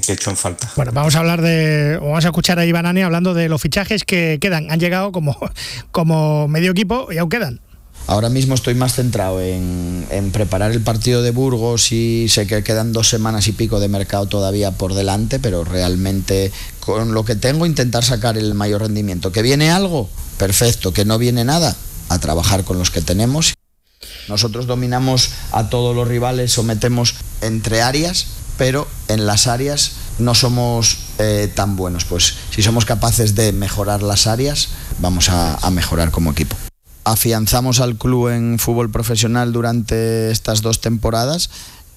echo en falta. Bueno, vamos a escuchar a Iván Ania hablando de los fichajes que quedan. Han llegado como medio equipo y aún quedan. Ahora mismo estoy más centrado en preparar el partido de Burgos y sé que quedan 2 semanas y pico de mercado todavía por delante, pero realmente con lo que tengo intentar sacar el mayor rendimiento. ¿Que viene algo? Perfecto. ¿Que no viene nada? A trabajar con los que tenemos. Nosotros dominamos a todos los rivales, sometemos entre áreas, pero en las áreas no somos tan buenos. Pues si somos capaces de mejorar las áreas, vamos a mejorar como equipo. Afianzamos al club en fútbol profesional durante estas 2 temporadas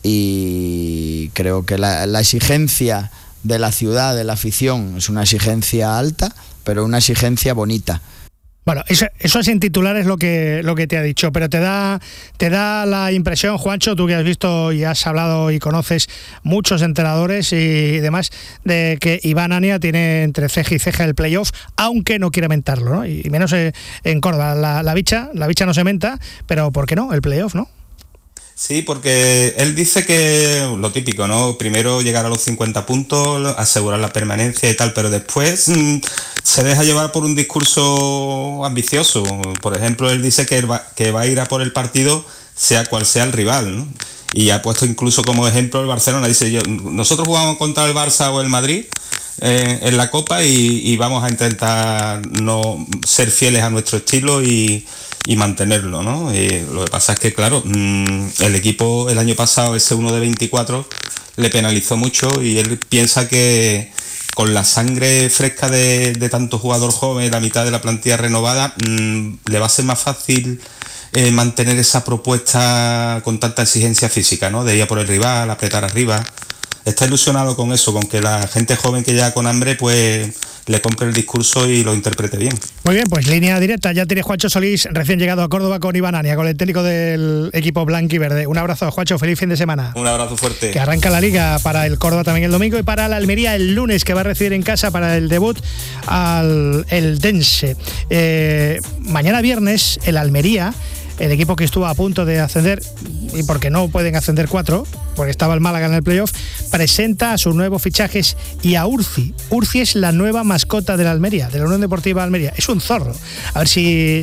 y creo que la exigencia de la ciudad, de la afición, es una exigencia alta, pero una exigencia bonita. Bueno, eso sin titulares lo que te ha dicho, pero te da la impresión, Juancho, tú que has visto y has hablado y conoces muchos entrenadores y demás, de que Iván Ania tiene entre ceja y ceja el playoff, aunque no quiere mentarlo, ¿no? Y menos en Córdoba. La bicha no se menta, pero ¿por qué no? El playoff, ¿no? Sí, porque él dice que lo típico, ¿no? Primero llegar a los 50 puntos, asegurar la permanencia y tal, pero después se deja llevar por un discurso ambicioso. Por ejemplo, él dice que va a ir a por el partido sea cual sea el rival, ¿no? Y ha puesto incluso como ejemplo el Barcelona. Dice, nosotros jugamos contra el Barça o el Madrid en la Copa y vamos a intentar no ser fieles a nuestro estilo y mantenerlo, ¿no? Lo que pasa es que, claro, el equipo el año pasado, ese 1 de 24, le penalizó mucho y él piensa que con la sangre fresca de tanto jugador joven, la mitad de la plantilla renovada, le va a ser más fácil mantener esa propuesta con tanta exigencia física, ¿no? De ir a por el rival, apretar arriba. Está ilusionado con eso, con que la gente joven que llega con hambre, pues le compre el discurso y lo interprete bien. Muy bien, pues línea directa. Ya tiene Juancho Solís, recién llegado a Córdoba, con Iván Ania, con el técnico del equipo blanquiverde. Un abrazo, Juancho, feliz fin de semana. Un abrazo fuerte. Que arranca la Liga para el Córdoba también el domingo y para la Almería el lunes, que va a recibir en casa para el debut al Eldense. Mañana viernes, el Almería, el equipo que estuvo a punto de ascender, y porque no pueden ascender 4, porque estaba el Málaga en el playoff, presenta a sus nuevos fichajes y a Urci. Urci es la nueva mascota de la Almería, de la Unión Deportiva Almería. Es un zorro. A ver si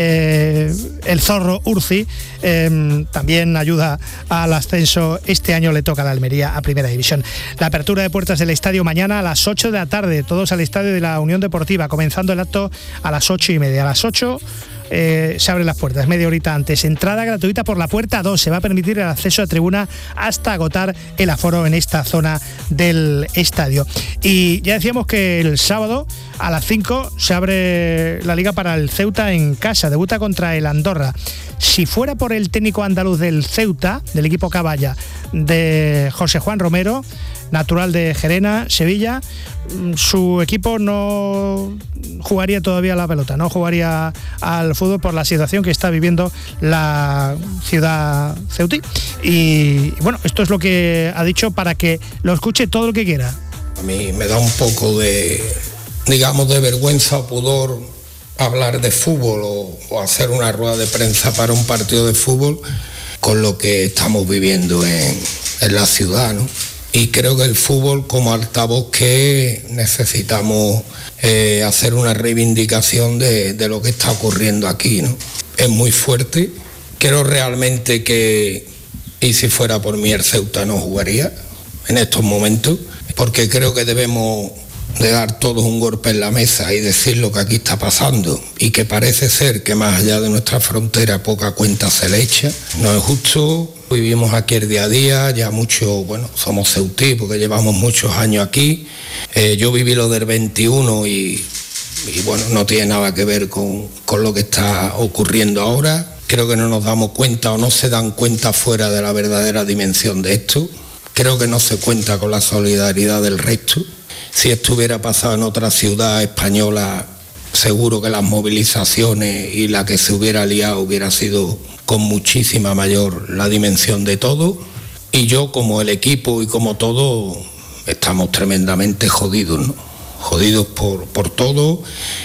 el zorro Urci también ayuda al ascenso. Este año le toca a la Almería a Primera División. La apertura de puertas del estadio mañana a las 8 de la tarde, todos al estadio de la Unión Deportiva, comenzando el acto a las 8:30. A las 8 se abren las puertas, media horita antes. Entrada gratuita por la puerta 2. Se va a permitir el acceso a tribuna hasta agotar el aforo en esta zona del estadio. Y ya decíamos que el sábado a las 5 se abre la Liga para el Ceuta en casa. Debuta contra el Andorra. Si fuera por el técnico andaluz del Ceuta, del equipo Caballa, de José Juan Romero, natural de Gerena, Sevilla, su equipo no jugaría todavía la pelota, no jugaría al fútbol por la situación que está viviendo la ciudad ceutí. Y bueno, esto es lo que ha dicho para que lo escuche todo el que quiera. A mí me da un poco de vergüenza o pudor hablar de fútbol o hacer una rueda de prensa para un partido de fútbol con lo que estamos viviendo en la ciudad, ¿no? Y creo que el fútbol, como altavoz que necesitamos hacer una reivindicación de lo que está ocurriendo aquí, ¿no? Es muy fuerte. Creo realmente que, y si fuera por mí, el Ceuta no jugaría en estos momentos, porque creo que debemos de dar todos un golpe en la mesa y decir lo que aquí está pasando, y que parece ser que más allá de nuestra frontera poca cuenta se le echa. No es justo. Vivimos aquí el día a día, ya mucho, somos ceutí porque llevamos muchos años aquí. Yo viví lo del 21 y no tiene nada que ver con lo que está ocurriendo ahora. Creo que no nos damos cuenta o no se dan cuenta fuera de la verdadera dimensión de esto. Creo que no se cuenta con la solidaridad del resto. Si esto hubiera pasado en otra ciudad española, seguro que las movilizaciones y la que se hubiera liado hubiera sido con muchísima mayor la dimensión de todo. Y yo, como el equipo y como todo, estamos tremendamente jodidos, ¿no? Jodidos por todo.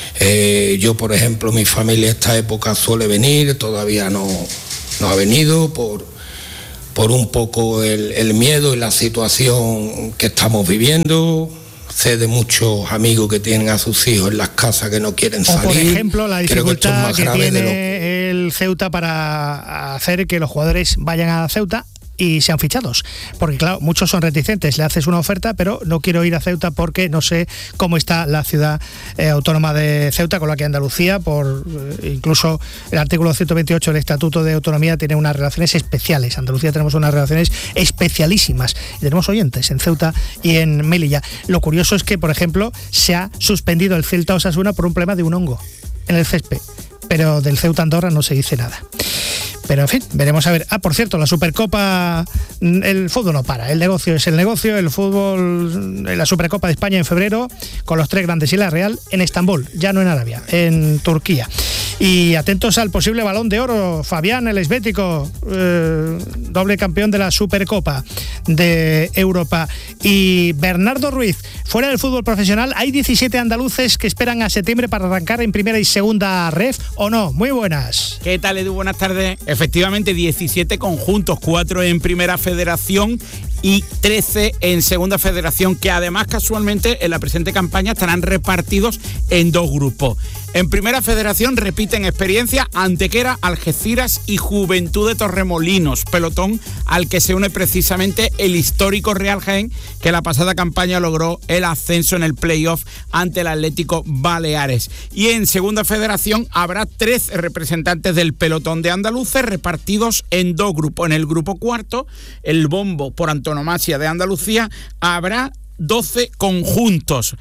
Yo, por ejemplo, mi familia esta época suele venir, todavía no ha venido por un poco el miedo y la situación que estamos viviendo. Sé de muchos amigos que tienen a sus hijos en las casas que no quieren salir. O por ejemplo, la dificultad que tiene el Ceuta para hacer que los jugadores vayan a Ceuta y sean fichados, porque claro, muchos son reticentes, le haces una oferta, pero no quiero ir a Ceuta porque no sé cómo está la ciudad autónoma de Ceuta, con la que Andalucía, por incluso el artículo 128 del Estatuto de Autonomía, tiene unas relaciones especiales. Andalucía tenemos unas relaciones especialísimas y tenemos oyentes en Ceuta y en Melilla. Lo curioso es que, por ejemplo, se ha suspendido el Celta Osasuna por un problema de un hongo en el césped, pero del Ceuta Andorra no se dice nada. Pero en fin, veremos a ver. Por cierto, la Supercopa, el fútbol no para, el negocio es el negocio, el fútbol, la Supercopa de España en febrero, con los 3 grandes y la Real en Estambul, ya no en Arabia, en Turquía. Y atentos al posible Balón de Oro, Fabián, el esbético, doble campeón de la Supercopa de Europa. Y Bernardo Ruiz, fuera del fútbol profesional, hay 17 andaluces que esperan a septiembre para arrancar en primera y segunda ref, ¿o no? Muy buenas. ¿Qué tal, Edu? Buenas tardes. Efectivamente, 17 conjuntos, 4 en Primera Federación y 13 en Segunda Federación, que además casualmente en la presente campaña estarán repartidos en 2 grupos. En Primera Federación repiten experiencia Antequera, Algeciras y Juventud de Torremolinos, pelotón al que se une precisamente el histórico Real Jaén, que la pasada campaña logró el ascenso en el playoff ante el Atlético Baleares. Y en Segunda Federación habrá 3 representantes del pelotón de andaluces repartidos en 2 grupos. En el grupo cuarto, el bombo por antonomasia de Andalucía, habrá 12 conjuntos.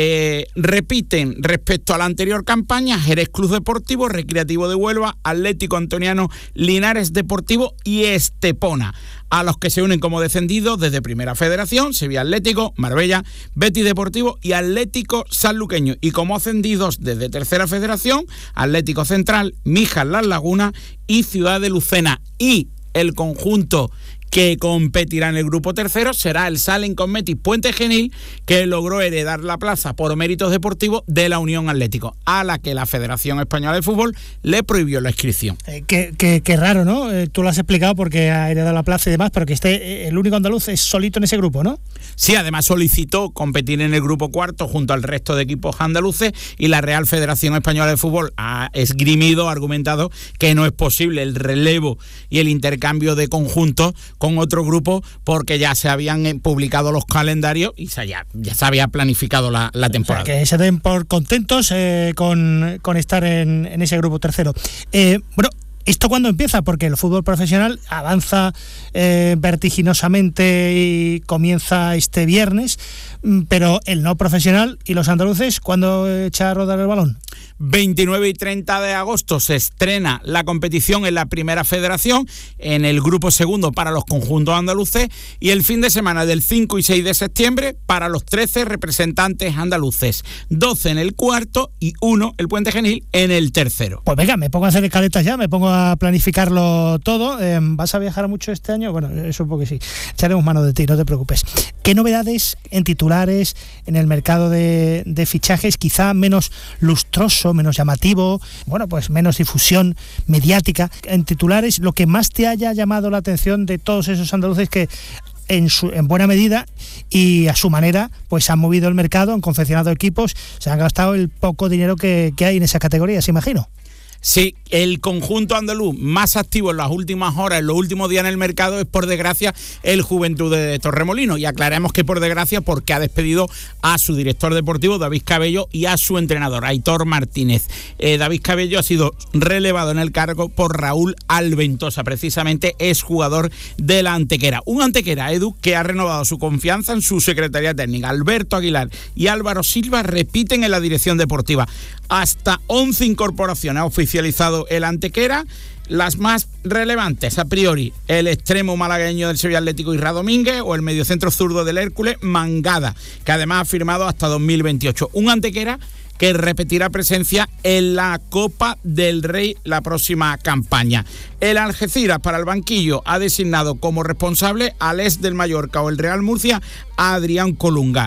Repiten respecto a la anterior campaña Jerez Club Deportivo, Recreativo de Huelva, Atlético Antoniano, Linares Deportivo y Estepona. A los que se unen como descendidos desde Primera Federación, Sevilla Atlético, Marbella, Betis Deportivo y Atlético Sanluqueño. Y como ascendidos desde Tercera Federación, Atlético Central, Mijas Las Lagunas y Ciudad de Lucena. Y el conjunto que competirá en el grupo tercero será el Salen con Metis Puente Genil, que logró heredar la plaza por méritos deportivos de la Unión Atlético, a la que la Federación Española de Fútbol le prohibió la inscripción. Qué raro, ¿no? Tú lo has explicado porque ha heredado la plaza y demás, pero que esté el único andaluz es solito en ese grupo, ¿no? Sí, además solicitó competir en el grupo cuarto junto al resto de equipos andaluces, y la Real Federación Española de Fútbol ha esgrimido, argumentado que no es posible el relevo y el intercambio de conjuntos con otro grupo, porque ya se habían publicado los calendarios y ya se había planificado la temporada. O sea, que se den por contentos con estar en ese grupo tercero. Bueno, ¿esto cuándo empieza? Porque el fútbol profesional avanza vertiginosamente y comienza este viernes, pero el no profesional y los andaluces, ¿cuándo echa a rodar el balón? 29 y 30 de agosto se estrena la competición en la Primera Federación, en el grupo segundo para los conjuntos andaluces, y el fin de semana del 5 y 6 de septiembre para los 13 representantes andaluces, 12 en el cuarto y 1, el Puente Genil, en el tercero. Pues venga, me pongo a hacer escaletas ya, me pongo a planificarlo todo. ¿Vas a viajar mucho este año? Bueno, supongo que sí. Echaremos mano de ti, no te preocupes. ¿Qué novedades en titulares, en el mercado de fichajes, quizá menos lustroso, menos llamativo, bueno, pues menos difusión mediática en titulares, lo que más te haya llamado la atención de todos esos andaluces que en buena medida y a su manera pues han movido el mercado, han confeccionado equipos, se han gastado el poco dinero que hay en esas categorías, imagino? Sí, el conjunto andaluz más activo en las últimas horas, en los últimos días en el mercado, es por desgracia el Juventud de Torremolinos, y aclaremos que por desgracia porque ha despedido a su director deportivo David Cabello y a su entrenador Aitor Martínez. David Cabello ha sido relevado en el cargo por Raúl Alventosa, precisamente es jugador de la Antequera. Un Antequera, Edu, que ha renovado su confianza en su secretaría técnica. Alberto Aguilar y Álvaro Silva repiten en la dirección deportiva. Hasta 11 incorporaciones ha oficializado el Antequera, las más relevantes a priori: el extremo malagueño del Sevilla Atlético Isra Domínguez, o el mediocentro zurdo del Hércules Mangada, que además ha firmado hasta 2028. Un Antequera que repetirá presencia en la Copa del Rey la próxima campaña. El Algeciras, para el banquillo, ha designado como responsable al ex del Mallorca o el Real Murcia a Adrián Colunga.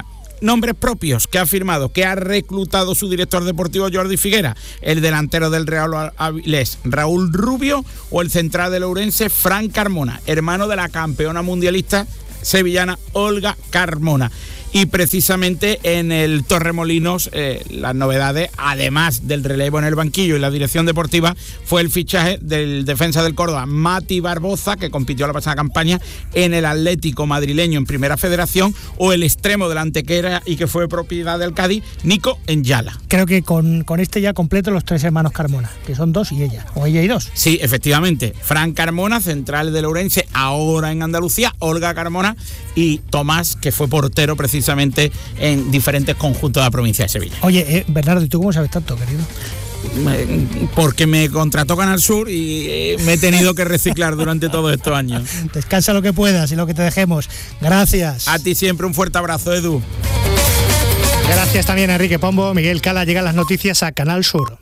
nombres propios que ha firmado, que ha reclutado su director deportivo Jordi Figuera, el delantero del Real Avilés Raúl Rubio o el central del Ourense Fran Carmona, hermano de la campeona mundialista sevillana Olga Carmona. Y precisamente en el Torremolinos las novedades, además del relevo en el banquillo y la dirección deportiva, fue el fichaje del defensa del Córdoba, Mati Barboza, que compitió la pasada campaña en el Atlético madrileño en Primera Federación, o el extremo del Antequera y que fue propiedad del Cádiz, Nico Enyala. Creo que con este ya completo los 3 hermanos Carmona, que son 2 y ella, o ella y 2. Sí, efectivamente. Fran Carmona, central del Ourense, ahora en Andalucía, Olga Carmona y Tomás, que fue portero precisamente en diferentes conjuntos de la provincia de Sevilla. Oye, Bernardo, ¿y tú cómo sabes tanto, querido? Porque me contrató Canal Sur y me he tenido que reciclar durante todos estos años. Descansa lo que puedas y lo que te dejemos. Gracias. A ti siempre un fuerte abrazo, Edu. Gracias también a Enrique Pombo. Miguel Cala, llegan las noticias a Canal Sur.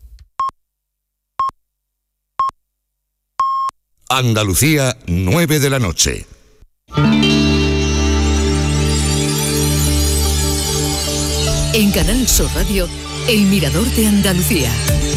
Andalucía, 9 de la noche. En Canal Sur Radio, El Mirador de Andalucía.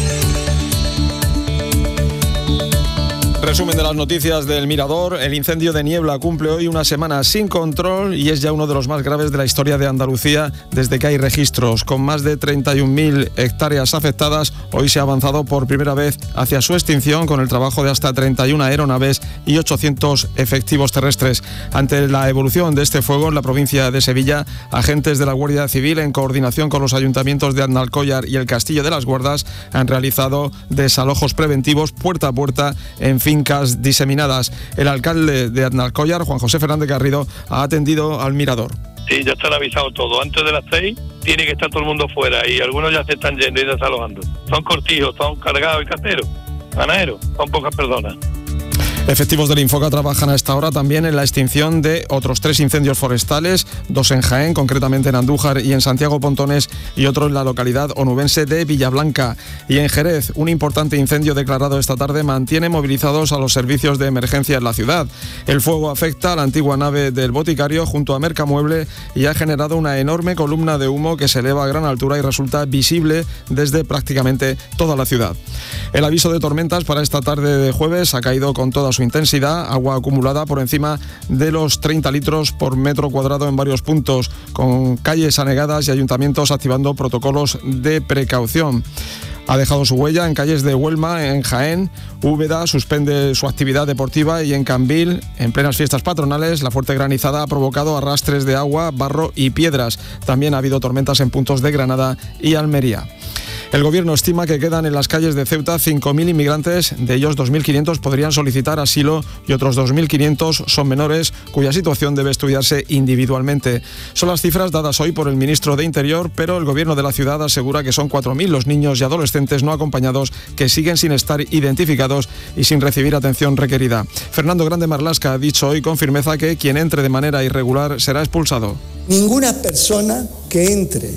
Resumen de las noticias del Mirador. El incendio de Niebla cumple hoy una semana sin control y es ya uno de los más graves de la historia de Andalucía desde que hay registros. Con más de 31.000 hectáreas afectadas, hoy se ha avanzado por primera vez hacia su extinción con el trabajo de hasta 31 aeronaves y 800 efectivos terrestres. Ante la evolución de este fuego en la provincia de Sevilla, agentes de la Guardia Civil, en coordinación con los ayuntamientos de Aznalcóllar y el Castillo de las Guardas, han realizado desalojos preventivos puerta a puerta en fincas diseminadas. El alcalde de Aznalcóllar, Juan José Fernández Garrido, ha atendido al Mirador. Sí, ya están avisados todos. Antes de las 6 tiene que estar todo el mundo fuera y algunos ya se están yendo y desalojando. Son cortijos, son cargados y caseros, ganaderos, son pocas personas. Efectivos del Infoca trabajan a esta hora también en la extinción de otros 3 incendios forestales, 2 en Jaén, concretamente en Andújar y en Santiago Pontones, y otro en la localidad onubense de Villablanca. Y en Jerez, un importante incendio declarado esta tarde mantiene movilizados a los servicios de emergencia en la ciudad. El fuego afecta a la antigua nave del boticario junto a Mercamueble y ha generado una enorme columna de humo que se eleva a gran altura y resulta visible desde prácticamente toda la ciudad. El aviso de tormentas para esta tarde de jueves ha caído con toda su intensidad, agua acumulada por encima de los 30 litros por metro cuadrado en varios puntos, con calles anegadas y ayuntamientos activando protocolos de precaución. Ha dejado su huella en calles de Huelma, en Jaén. Úbeda suspende su actividad deportiva y en Cambil, en plenas fiestas patronales, la fuerte granizada ha provocado arrastres de agua, barro y piedras. También ha habido tormentas en puntos de Granada y Almería. El gobierno estima que quedan en las calles de Ceuta 5.000 inmigrantes, de ellos 2.500 podrían solicitar asilo y otros 2.500 son menores cuya situación debe estudiarse individualmente. Son las cifras dadas hoy por el ministro de Interior, pero el gobierno de la ciudad asegura que son 4.000 los niños y adolescentes no acompañados que siguen sin estar identificados y sin recibir atención requerida. Fernando Grande Marlasca ha dicho hoy con firmeza que quien entre de manera irregular será expulsado. Ninguna persona que entre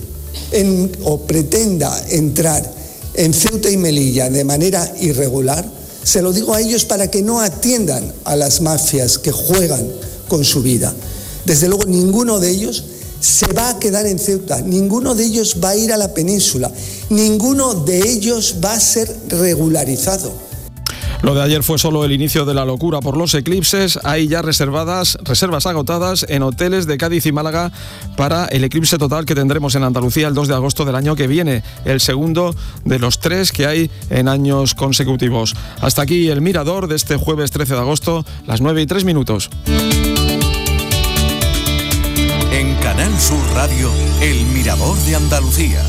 o pretenda entrar en Ceuta y Melilla de manera irregular, se lo digo a ellos para que no atiendan a las mafias que juegan con su vida. Desde luego ninguno de ellos se va a quedar en Ceuta, ninguno de ellos va a ir a la península, ninguno de ellos va a ser regularizado. Lo de ayer fue solo el inicio de la locura por los eclipses. Hay ya reservas agotadas en hoteles de Cádiz y Málaga para el eclipse total que tendremos en Andalucía el 2 de agosto del año que viene, el segundo de los 3 que hay en años consecutivos. Hasta aquí el Mirador de este jueves 13 de agosto, las 9:03. En Canal Sur Radio, el Mirador de Andalucía.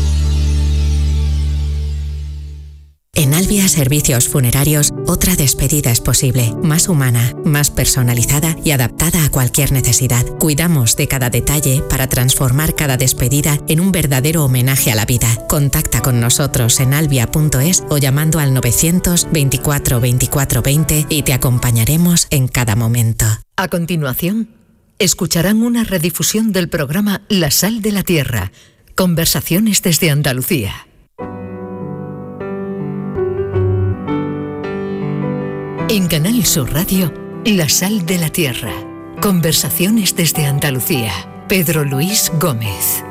En Albia Servicios Funerarios, otra despedida es posible, más humana, más personalizada y adaptada a cualquier necesidad. Cuidamos de cada detalle para transformar cada despedida en un verdadero homenaje a la vida. Contacta con nosotros en albia.es o llamando al 900 24 24 20 y te acompañaremos en cada momento. A continuación, escucharán una redifusión del programa La Sal de la Tierra, conversaciones desde Andalucía. En Canal Sur Radio, La Sal de la Tierra. Conversaciones desde Andalucía. Pedro Luis Gómez.